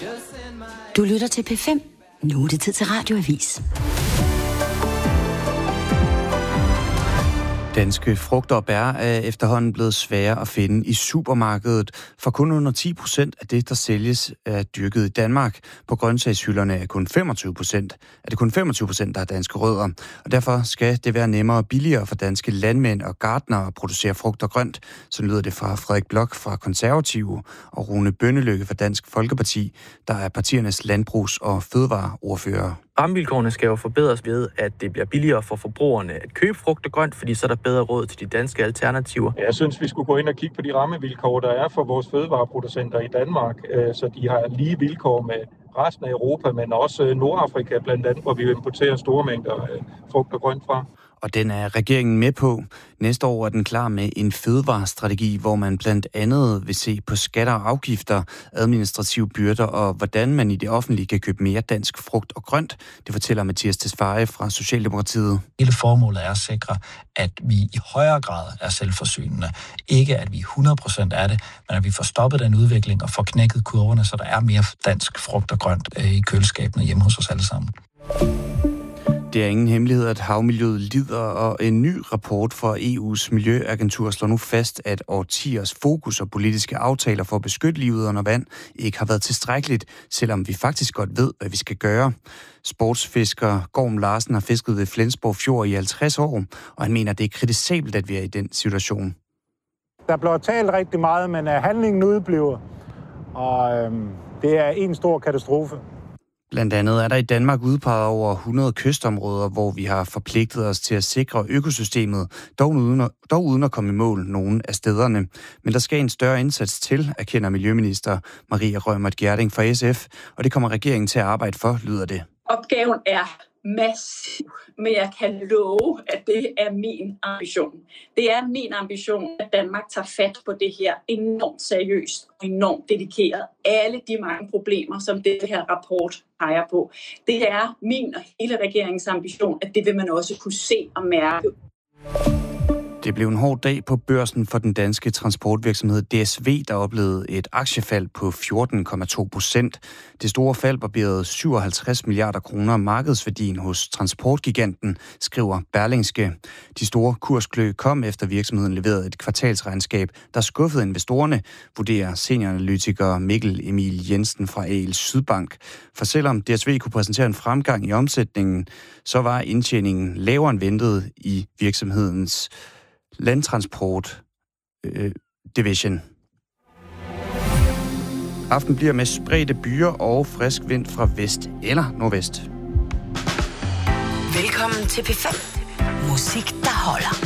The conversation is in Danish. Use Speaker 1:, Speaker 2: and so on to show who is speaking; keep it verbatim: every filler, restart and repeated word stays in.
Speaker 1: Du lytter til P fem. Nu er det tid til Radioavis.
Speaker 2: Danske frugter og bær er efterhånden blevet svære at finde i supermarkedet, for kun under ti procent af det, der sælges, er dyrket i Danmark. På grøntsagshylderne er kun femogtyve procent, er det kun femogtyve procent, der er danske rødder. Og derfor skal det være nemmere og billigere for danske landmænd og gartnere at producere frugt og grønt. Så lyder det fra Frederik Bloch fra Konservative og Rune Bønnelykke fra Dansk Folkeparti, der er partiernes landbrugs- og fødevareordfører.
Speaker 3: Rammevilkårene skal jo forbedres ved, at det bliver billigere for forbrugerne at købe frugt og grønt, fordi så er der bedre råd til de danske alternativer.
Speaker 4: Jeg synes, vi skulle gå ind og kigge på de rammevilkår, der er for vores fødevareproducenter i Danmark, så de har lige vilkår med resten af Europa, men også Nordafrika blandt andet, hvor vi importerer store mængder frugt og grønt fra.
Speaker 2: Og den er regeringen med på. Næste år er den klar med en fødevarestrategi, hvor man blandt andet vil se på skatter og afgifter, administrative byrder og hvordan man i det offentlige kan købe mere dansk frugt og grønt. Det fortæller Mathias Tesfaye fra Socialdemokratiet.
Speaker 5: Hele formålet er at sikre, at vi i højere grad er selvforsynende. Ikke at vi hundrede procent er det, men at vi får stoppet den udvikling og får knækket kurverne, så der er mere dansk frugt og grønt i køleskabene hjemme hos os alle sammen.
Speaker 2: Det er ingen hemmelighed, at havmiljøet lider, og en ny rapport fra E U's miljøagentur slår nu fast, at årtiers fokus og politiske aftaler for at beskytte livet under vand ikke har været tilstrækkeligt, selvom vi faktisk godt ved, hvad vi skal gøre. Sportsfisker Gorm Larsen har fisket ved Flensborg Fjord i halvtreds år, og han mener, at det er kritisabelt, at vi er i den situation.
Speaker 6: Der bliver talt rigtig meget, men handlingen udebliver, og øhm, det er en stor katastrofe.
Speaker 2: Blandt andet er der i Danmark udpeget over hundrede kystområder, hvor vi har forpligtet os til at sikre økosystemet, dog uden at, dog uden at komme i mål nogen af stederne. Men der skal en større indsats til, erkender Miljøminister Maria Reumert Gjerding fra S F, og det kommer regeringen til at arbejde for, lyder det.
Speaker 7: Opgaven er massiv, men jeg kan love, at det er min ambition. Det er min ambition, at Danmark tager fat på det her enormt seriøst og enormt dedikeret. Alle de mange problemer, som det her rapport peger på. Det er min og hele regeringens ambition, at det vil man også kunne se og mærke.
Speaker 2: Det blev en hård dag på børsen for den danske transportvirksomhed D S V, der oplevede et aktiefald på fjorten komma to procent. Det store fald barberede syvoghalvtreds milliarder kroner markedsværdien hos transportgiganten, skriver Berlingske. De store kursklø kom efter virksomheden leverede et kvartalsregnskab, der skuffede investorerne, vurderer senioranalytiker Mikkel Emil Jensen fra A L Sydbank. For selvom D S V kunne præsentere en fremgang i omsætningen, så var indtjeningen lavere end ventet i virksomhedens landtransport øh, division. Aften bliver med spredte byer og frisk vind fra vest eller nordvest.
Speaker 1: Velkommen til P fem. Musik, der holder.